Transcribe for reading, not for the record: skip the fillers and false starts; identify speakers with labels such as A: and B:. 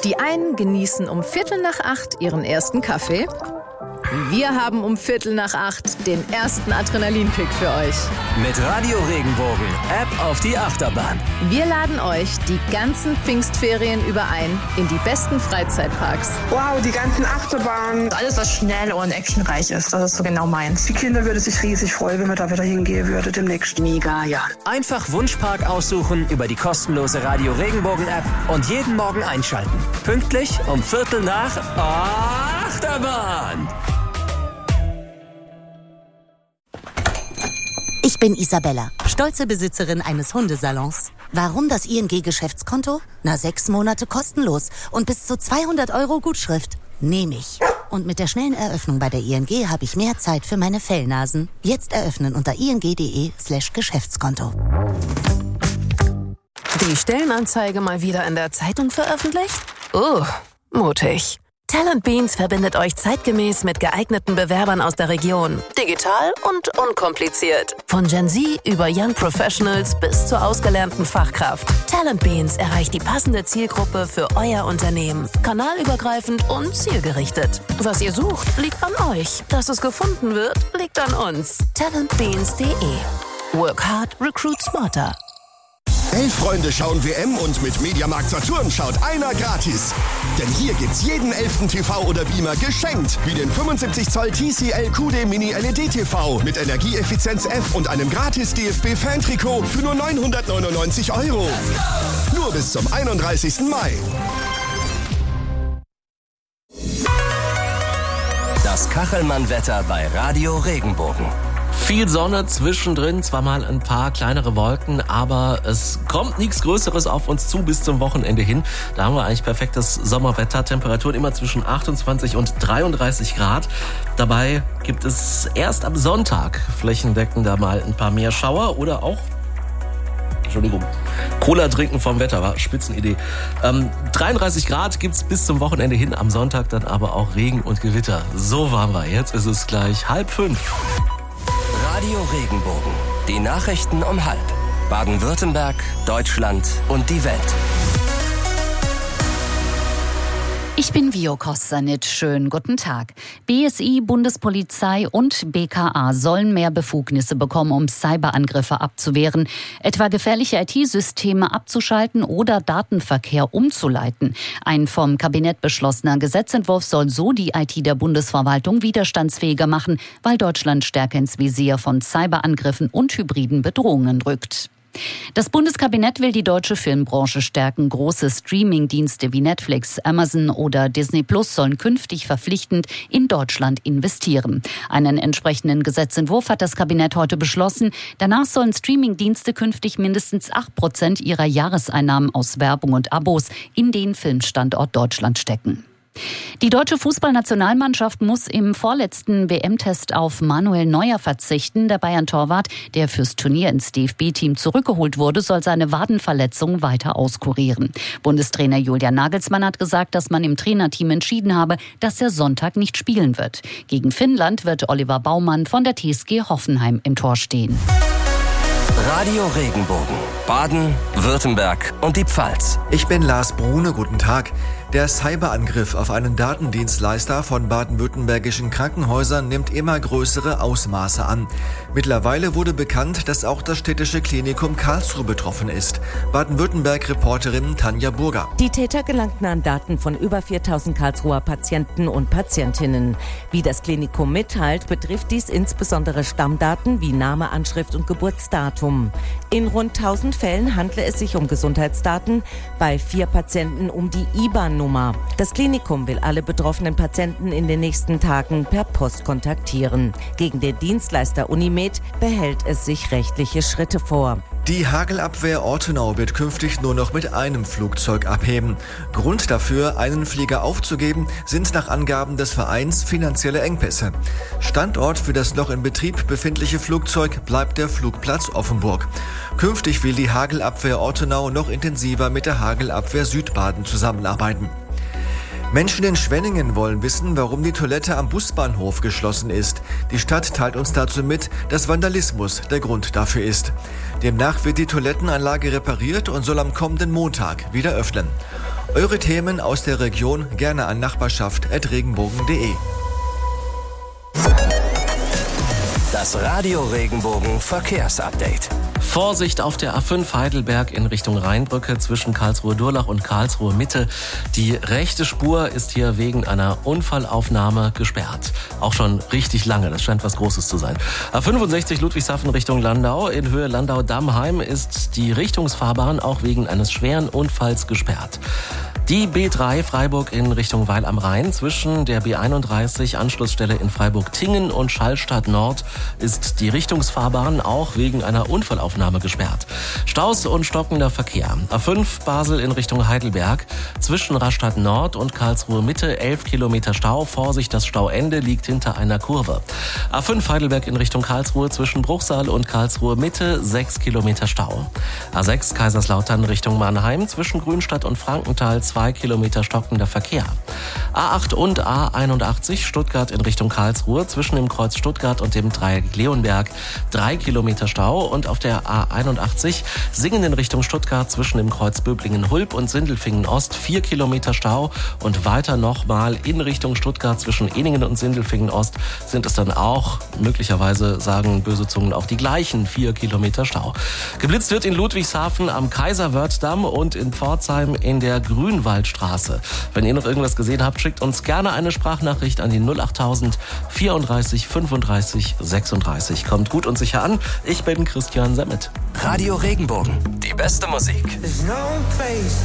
A: Die einen genießen um 7:45 ihren ersten Kaffee. Wir haben um 7:45 den ersten Adrenalinkick für euch.
B: Mit Radio Regenbogen, App auf die Achterbahn.
A: Wir laden euch die ganzen Pfingstferien über ein in die besten Freizeitparks.
C: Wow, die ganzen Achterbahnen.
D: Alles, was schnell und actionreich ist, das ist so genau meins.
C: Die Kinder würden sich riesig freuen, wenn wir da wieder hingehen würden demnächst.
D: Mega, ja.
B: Einfach Wunschpark aussuchen über die kostenlose Radio Regenbogen App und jeden Morgen einschalten. Pünktlich um 7:45 Achterbahn.
E: Ich bin Isabella, stolze Besitzerin eines Hundesalons. Warum das ING-Geschäftskonto? 6 Monate kostenlos und bis zu 200 € Gutschrift. Nehme ich. Und mit der schnellen Eröffnung bei der ING habe ich mehr Zeit für meine Fellnasen. Jetzt eröffnen unter ing.de/Geschäftskonto.
F: Die Stellenanzeige mal wieder in der Zeitung veröffentlicht? Mutig. Talent Beans verbindet euch zeitgemäß mit geeigneten Bewerbern aus der Region. Digital und unkompliziert. Von Gen Z über Young Professionals bis zur ausgelernten Fachkraft. Talent Beans erreicht die passende Zielgruppe für euer Unternehmen. Kanalübergreifend und zielgerichtet. Was ihr sucht, liegt an euch. Dass es gefunden wird, liegt an uns. talentbeans.de. Work hard, recruit smarter.
G: 11 Freunde schauen WM und mit Mediamarkt Saturn schaut einer gratis. Denn hier gibt's jeden 11. TV oder Beamer geschenkt. Wie den 75 Zoll TCL QD Mini LED TV mit Energieeffizienz F und einem gratis DFB-Fan-Trikot für nur 999 €. Nur bis zum 31. Mai.
B: Das Kachelmann-Wetter bei Radio Regenbogen.
H: Viel Sonne, zwischendrin zwar mal ein paar kleinere Wolken, aber es kommt nichts Größeres auf uns zu bis zum Wochenende hin. Da haben wir eigentlich perfektes Sommerwetter, Temperaturen immer zwischen 28 und 33 Grad. Dabei gibt es erst am Sonntag flächendeckend da mal ein paar mehr Schauer oder auch, Cola trinken vom Wetter, war Spitzenidee. 33 Grad gibt's bis zum Wochenende hin, am Sonntag dann aber auch Regen und Gewitter. So waren wir, jetzt ist es gleich 4:30.
B: Radio Regenbogen. Die Nachrichten um 4:30. Baden-Württemberg, Deutschland und die Welt.
I: Ich bin Vio Kostanit. Schönen guten Tag. BSI, Bundespolizei und BKA sollen mehr Befugnisse bekommen, um Cyberangriffe abzuwehren, etwa gefährliche IT-Systeme abzuschalten oder Datenverkehr umzuleiten. Ein vom Kabinett beschlossener Gesetzentwurf soll so die IT der Bundesverwaltung widerstandsfähiger machen, weil Deutschland stärker ins Visier von Cyberangriffen und hybriden Bedrohungen rückt. Das Bundeskabinett will die deutsche Filmbranche stärken. Große Streaming-Dienste wie Netflix, Amazon oder Disney Plus sollen künftig verpflichtend in Deutschland investieren. Einen entsprechenden Gesetzentwurf hat das Kabinett heute beschlossen. Danach sollen Streaming-Dienste künftig mindestens 8% ihrer Jahreseinnahmen aus Werbung und Abos in den Filmstandort Deutschland stecken. Die deutsche Fußballnationalmannschaft muss im vorletzten WM-Test auf Manuel Neuer verzichten. Der Bayern-Torwart, der fürs Turnier ins DFB-Team zurückgeholt wurde, soll seine Wadenverletzung weiter auskurieren. Bundestrainer Julian Nagelsmann hat gesagt, dass man im Trainerteam entschieden habe, dass er Sonntag nicht spielen wird. Gegen Finnland wird Oliver Baumann von der TSG Hoffenheim im Tor stehen.
B: Radio Regenbogen. Baden, Württemberg und die Pfalz.
J: Ich bin Lars Brune, guten Tag. Der Cyberangriff auf einen Datendienstleister von baden-württembergischen Krankenhäusern nimmt immer größere Ausmaße an. Mittlerweile wurde bekannt, dass auch das städtische Klinikum Karlsruhe betroffen ist. Baden-Württemberg-Reporterin Tanja Burger.
K: Die Täter gelangten an Daten von über 4000 Karlsruher Patienten und Patientinnen. Wie das Klinikum mitteilt, betrifft dies insbesondere Stammdaten wie Name, Anschrift und Geburtsdatum. In rund 1000 Fällen handle es sich um Gesundheitsdaten, bei 4 Patienten um die IBAN-Nummer. Das Klinikum will alle betroffenen Patienten in den nächsten Tagen per Post kontaktieren. Gegen den Dienstleister Unimed behält es sich rechtliche Schritte vor.
J: Die Hagelabwehr Ortenau wird künftig nur noch mit einem Flugzeug abheben. Grund dafür, einen Flieger aufzugeben, sind nach Angaben des Vereins finanzielle Engpässe. Standort für das noch in Betrieb befindliche Flugzeug bleibt der Flugplatz Offenburg. Künftig will die Hagelabwehr Ortenau noch intensiver mit der Hagelabwehr Südbaden zusammenarbeiten. Menschen in Schwenningen wollen wissen, warum die Toilette am Busbahnhof geschlossen ist. Die Stadt teilt uns dazu mit, dass Vandalismus der Grund dafür ist. Demnach wird die Toilettenanlage repariert und soll am kommenden Montag wieder öffnen. Eure Themen aus der Region gerne an nachbarschaft@regenbogen.de.
B: Das Radio Regenbogen Verkehrsupdate.
H: Vorsicht auf der A5 Heidelberg in Richtung Rheinbrücke zwischen Karlsruhe-Durlach und Karlsruhe-Mitte. Die rechte Spur ist hier wegen einer Unfallaufnahme gesperrt. Auch schon richtig lange, das scheint was Großes zu sein. A65 Ludwigshafen Richtung Landau. In Höhe Landau-Dammheim ist die Richtungsfahrbahn auch wegen eines schweren Unfalls gesperrt. Die B3 Freiburg in Richtung Weil am Rhein zwischen der B31 Anschlussstelle in Freiburg-Tingen und Schallstadt Nord ist die Richtungsfahrbahn auch wegen einer Unfallaufnahme gesperrt. Staus und stockender Verkehr. A5 Basel in Richtung Heidelberg zwischen Rastatt Nord und Karlsruhe Mitte 11 Kilometer Stau. Vorsicht, das Stauende liegt hinter einer Kurve. A5 Heidelberg in Richtung Karlsruhe zwischen Bruchsal und Karlsruhe Mitte 6 Kilometer Stau. A6 Kaiserslautern Richtung Mannheim zwischen Grünstadt und Frankenthal 2 Kilometer stockender Verkehr. A8 und A81 Stuttgart in Richtung Karlsruhe zwischen dem Kreuz Stuttgart und dem Dreieck Leonberg 3 Kilometer Stau und auf der A81 Singen in Richtung Stuttgart zwischen dem Kreuz Böblingen-Hulb und Sindelfingen-Ost 4 Kilometer Stau und weiter nochmal in Richtung Stuttgart zwischen Ehningen und Sindelfingen-Ost sind es dann auch, möglicherweise sagen böse Zungen, auch die gleichen 4 Kilometer Stau. Geblitzt wird in Ludwigshafen am Kaiserwörthdamm und in Pforzheim in der Grünwaldstraße. Wenn ihr noch irgendwas gesehen habt, schickt uns gerne eine Sprachnachricht an die 08000 34 35 36. Kommt gut und sicher an. Ich bin Christian Semmet.
B: Radio Regenbogen. Die beste Musik.